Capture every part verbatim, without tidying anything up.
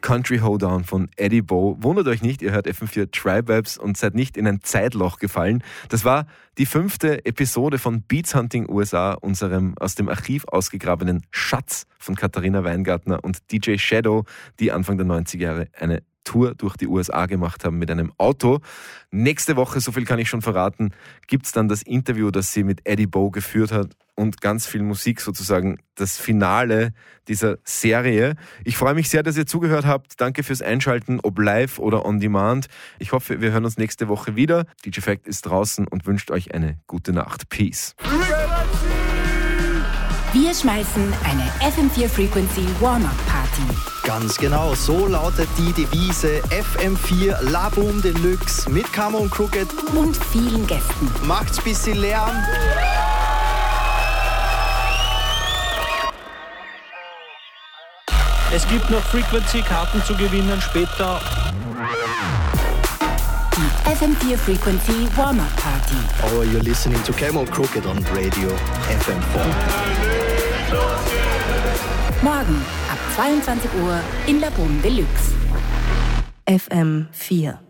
Country Hoedown von Eddie Bo. Wundert euch nicht, ihr hört F M vier Tribe Vibes und seid nicht in ein Zeitloch gefallen. Das war die fünfte Episode von Beats Hunting U S A, unserem aus dem Archiv ausgegrabenen Schatz von Katharina Weingartner und D J Shadow, die Anfang der neunziger Jahre eine Tour durch die U S A gemacht haben mit einem Auto. Nächste Woche, so viel kann ich schon verraten, gibt es dann das Interview, das sie mit Eddie Bo geführt hat und ganz viel Musik, sozusagen das Finale dieser Serie. Ich freue mich sehr, dass ihr zugehört habt. Danke fürs Einschalten, ob live oder on demand. Ich hoffe, wir hören uns nächste Woche wieder. D J Fact ist draußen und wünscht euch eine gute Nacht. Peace. Wir schmeißen eine F M vier Frequency Warm-Up-Party. Ganz genau, so lautet die Devise F M vier La Boom Deluxe mit Camo und Crooked und vielen Gästen. Macht's ein bisschen Lärm. Es gibt noch Frequency-Karten zu gewinnen später. Die F M vier Frequency Warm-Up-Party. Oh, you're listening to Camo and Crooked on Radio F M vier. Morgen ab zweiundzwanzig Uhr in La Boom Deluxe. F M vier.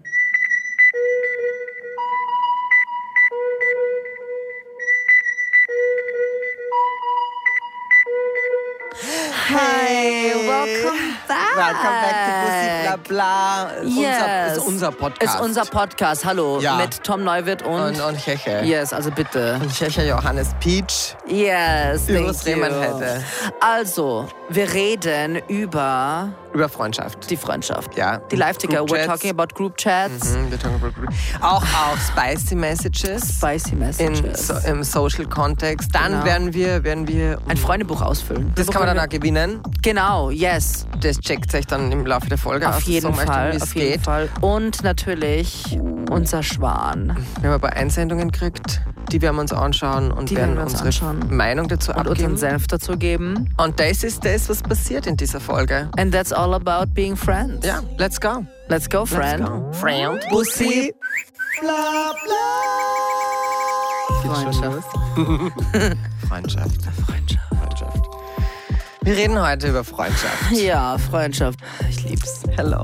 Hey, welcome back. Welcome back to Bussi Bla Bla. Yes. Unser, ist unser Podcast. Ist unser Podcast, hallo. Ja. Mit Tom Neuwirth und... Und, und Cheche. Yes, also bitte. Und Cheche Johannes Peach. Yes, Über thank was reden wir you. heute? Also, wir reden über Über Freundschaft. die Freundschaft. Ja. Die Live-Ticker. Group We're Chats. talking about Group Chats. Mhm, wir talking about group. Auch, auch Spicy Messages. Spicy In, Messages. so, Im Social Kontext. Dann Genau. werden wir, werden wir Ein Freundebuch ausfüllen. das kann man dann auch gewinnen. Genau, yes. Das checkt sich dann im Laufe der Folge Auf aus, jeden so möchte, Fall, wie es auf jeden geht. Fall. Und natürlich unser Schwan. Wir haben ein paar Einsendungen gekriegt, die werden wir uns anschauen und Die werden werden wir uns unsere anschauen. Meinung dazu Und abgeben. unseren Senf dazu geben. Und das ist das, was passiert in dieser Folge. And that's all about being friends. Ja, let's go. Let's go, friend. Let's go. Friend. Bussi. Bla bla. Freundschaft. Freundschaft. Freundschaft. Freundschaft. Wir reden heute über Freundschaft. Ja, Freundschaft. Ich lieb's. Hello.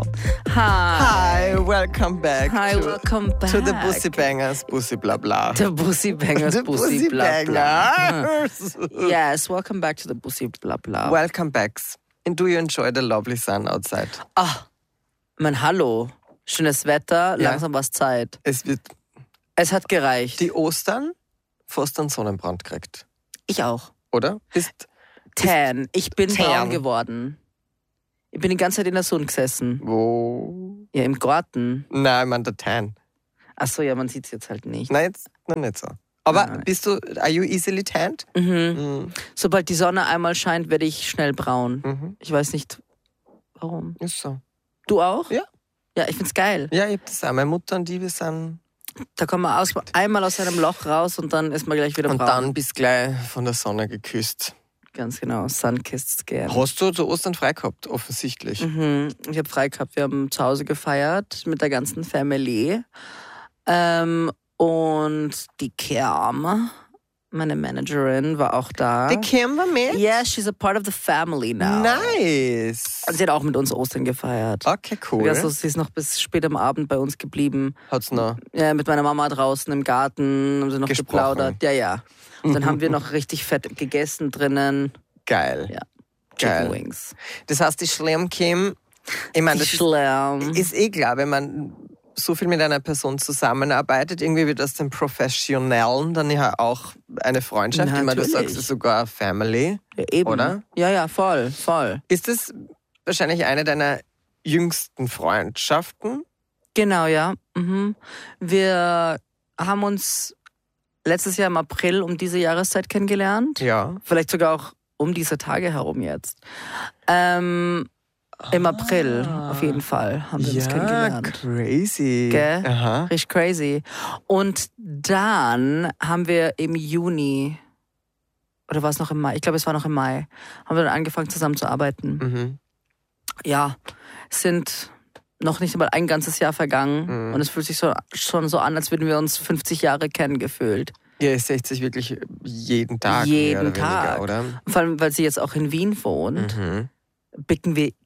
Hi. Hi, welcome back. Hi, to, welcome back. To the Bussi Bangers, Bussi bla bla. The Bussi Bangers, The Bussi bla bla. Bangers. Yes, welcome back to the Bussi bla bla. Welcome back. And do you enjoy the lovely sun outside? Ah, mein Hallo. Schönes Wetter, Ja. langsam war's Zeit. Es wird Es hat gereicht. die Ostern fast einen Sonnenbrand gekriegt, Ich auch. oder? Bist Tan. Ich bin Tan. braun geworden. Ich bin die ganze Zeit in der Sonne gesessen. wo? Ja, im Garten. Nein, ich meine der Tan. Achso, ja, man sieht's jetzt halt nicht. Nein, jetzt noch nicht so. Aber Nein. bist du, are you easily tanned? Mhm. Mhm. Sobald die Sonne einmal scheint, werde ich schnell braun. Mhm. Ich weiß nicht, warum. Ist so. Du auch? Ja. Ja, ich find's geil. Ja, ich hab das auch. Meine Mutter und die, wir sind... Da kommt man aus, einmal aus einem Loch raus und dann ist man gleich wieder Und braun. dann bist du gleich von der Sonne geküsst. Ganz genau, Sun-Kissed Skin. Hast du zu Ostern frei gehabt, offensichtlich. Mhm. Ich habe frei gehabt. Wir haben zu Hause gefeiert mit der ganzen Family. Ähm, und die Kerm, meine Managerin, war auch da. Die Kim war mit? Yeah, she's a part of the family now. Nice. Und sie hat auch mit uns Ostern gefeiert. Okay, cool. Also sie ist noch bis spät am Abend bei uns geblieben. Hat's noch? Ja, mit meiner Mama draußen im Garten, haben sie noch Gesprochen. geplaudert. Ja, ja. Und dann haben wir noch richtig fett gegessen drinnen. Geil. Ja. Chicken Geil. Wings. Das heißt, die Schlemm Kim, ich meine, das ist, Schlemm. ist eh klar, wenn man so viel mit einer Person zusammenarbeitet, irgendwie wird aus dem Professionellen dann ja auch eine Freundschaft. Ich meine, du Natürlich. sagst es sogar Family, Ja, eben. oder? Ja, ja, voll, voll. Ist das wahrscheinlich eine deiner jüngsten Freundschaften? Genau, ja. Mhm. Wir haben uns letztes Jahr im April um diese Jahreszeit kennengelernt. Ja. Vielleicht sogar auch um diese Tage herum jetzt. Ähm, Im April auf jeden Fall haben wir uns Ja, kennengelernt. crazy. Gell? Aha. Richtig crazy. Und dann haben wir im Juni, oder war es noch im Mai? Ich glaube, es war noch im Mai, haben wir dann angefangen zusammen zu arbeiten. Mhm. Ja, es sind noch nicht einmal ein ganzes Jahr vergangen Mhm. und es fühlt sich so, schon so an, als würden wir uns fünfzig Jahre kennen gefühlt. Ja, ihr seht sich wirklich jeden Tag. Jeden mehr oder Tag. Weniger, oder? Vor allem, weil sie jetzt auch in Wien wohnt, Mhm. blicken wir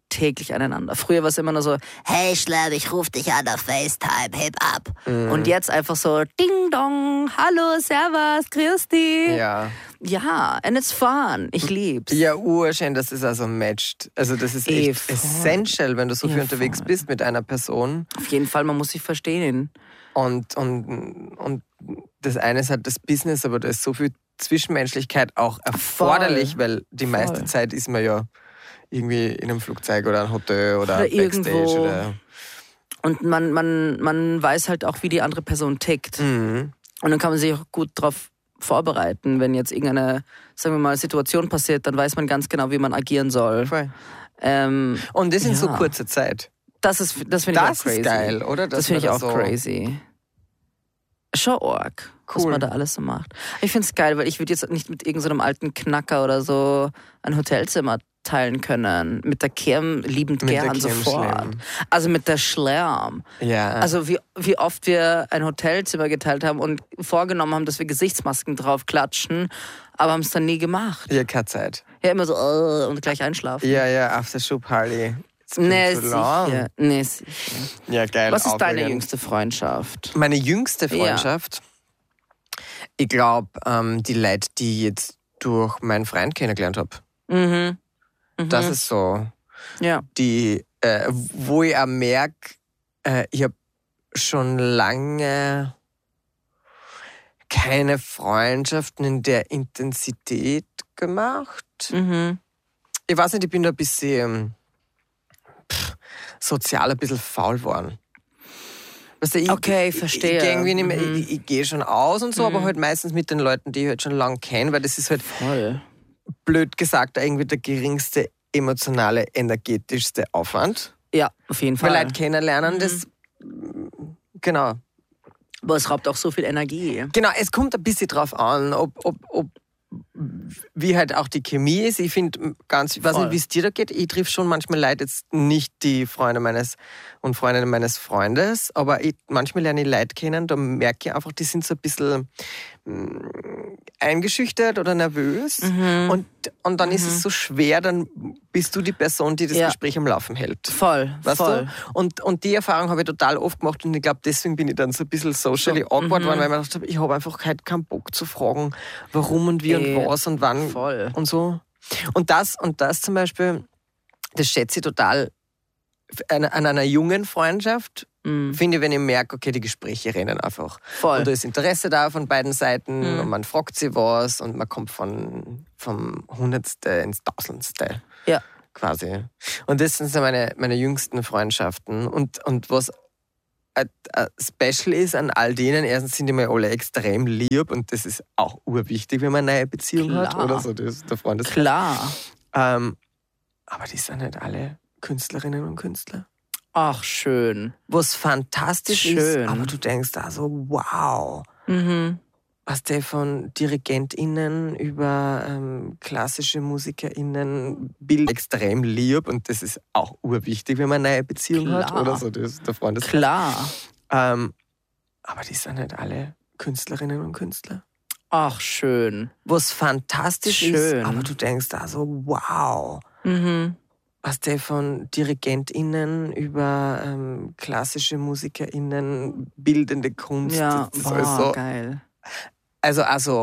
täglich aneinander. Früher war es immer nur so, hey Schlapp, ich ruf dich an auf FaceTime, heb ab. Mhm. Und jetzt einfach so, ding dong, hallo, servus, grüß dich. Ja. Ja, and it's fun. Ich lieb's. Ja, urschön, dass es also matcht. Also das ist Eh, echt voll. essential, wenn du so Ja, viel unterwegs voll. bist mit einer Person. Auf jeden Fall, man muss sich verstehen. Und, und, und das eine ist halt das Business, aber da ist so viel Zwischenmenschlichkeit auch erforderlich, Voll. weil die meiste Voll. Zeit ist man ja irgendwie in einem Flugzeug oder einem Hotel oder, Oder Backstage. irgendwo. Oder Und man, man, man weiß halt auch, wie die andere Person tickt. mhm. Und dann kann man sich auch gut darauf vorbereiten. Wenn jetzt irgendeine, sagen wir mal, Situation passiert, dann weiß man ganz genau, wie man agieren soll. Voll. Ähm, Und das in so Ja. kurzer Zeit. das ist, das finde ich auch Das crazy. ist geil, oder? Das Dass finde ich man auch da so- crazy. Schon arg, was Cool. man da alles so macht. Ich finde es geil, weil ich würde jetzt nicht mit irgendeinem so einem alten Knacker oder so ein Hotelzimmer teilen können. Mit der Kerm liebend Mit der gern Kerm sofort. Schlemm. Also mit der Schlärm. Ja. Also wie, wie oft wir ein Hotelzimmer geteilt haben und vorgenommen haben, dass wir Gesichtsmasken drauf klatschen, aber haben es dann nie gemacht. ja, keine Zeit. Ja, immer so äh, und gleich einschlafen. Ja, ja, After-Show-Party. Nee, zu lang. sicher. Nee, sicher. Ja, geil. Was ist deine aufregend. jüngste Freundschaft? Meine jüngste Freundschaft? Ich glaube, ähm, die Leute, die ich jetzt durch meinen Freund kennengelernt habe. Mhm. Mhm. Das ist so, ja. die, äh, wo ich auch merke, äh, ich habe schon lange keine Freundschaften in der Intensität gemacht. Mhm. Ich weiß nicht, ich bin da ein bisschen pff, sozial ein bisschen faul geworden. Weißt du, ich, Okay, ich- verstehe. Ich, ich, irgendwie nicht mehr- Mhm. ich, ich gehe schon aus und so, aber halt meistens mit den Leuten, die ich halt schon lange kenne, weil das ist halt Voll. blöd gesagt irgendwie der geringste emotionale, energetischste Aufwand. Ja, auf jeden Weil Fall. Leute kennenlernen, das genau. Aber es raubt auch so viel Energie. Genau, es kommt ein bisschen drauf an, ob, ob, ob wie halt auch die Chemie ist. Ich finde ganz, ich weiß Voll. nicht, wie es dir da geht. Ich triff schon manchmal Leute, jetzt nicht die Freunde meines und Freundinnen meines Freundes, aber ich, manchmal lerne ich Leute kennen, da merke ich einfach, die sind so ein bisschen mh, eingeschüchtert oder nervös. Mhm. Und, und dann ist es so schwer, dann bist du die Person, die das Ja. Gespräch am Laufen hält. Voll, Weißt voll. du? Und, und die Erfahrung habe ich total oft gemacht und ich glaube, deswegen bin ich dann so ein bisschen socially awkward geworden, weil ich mir gedacht habe, ich habe einfach halt keinen Bock zu fragen, warum und wie Eh, und was und wann voll. und so. Und das, und das zum Beispiel, das schätze ich total an, an einer jungen Freundschaft, Mhm. finde ich, wenn ich merke, okay, die Gespräche rennen einfach. Voll. Und da ist Interesse da von beiden Seiten Mhm. und man fragt sie was und man kommt von, vom Hundertste ins Tausendste Ja. quasi. Und das sind so meine, meine jüngsten Freundschaften. Und, und was ein, ein special ist an all denen, erstens sind die mir alle extrem lieb und das ist auch urwichtig, wenn man eine neue Beziehung hat Klar. oder so, das ist der Freundeskreis. Klar. Ähm, aber die sind nicht alle Künstlerinnen und Künstler. Ach, schön. Was fantastisch Schön. ist, aber du denkst da so, wow. Mhm. Was der von DirigentInnen über ähm, klassische MusikerInnen Bild extrem lieb und das ist auch urwichtig, wenn man eine neue Beziehung hat Klar. oder so, das ist der Freundeskreis. Klar. Ähm, aber die sind nicht alle Künstlerinnen und Künstler. Ach, schön. Was fantastisch Schön. ist, aber du denkst da so, wow. Mhm. Was der von DirigentInnen über ähm, klassische MusikerInnen bildende Kunst, Ja, das ist oh, alles so. geil. Also, also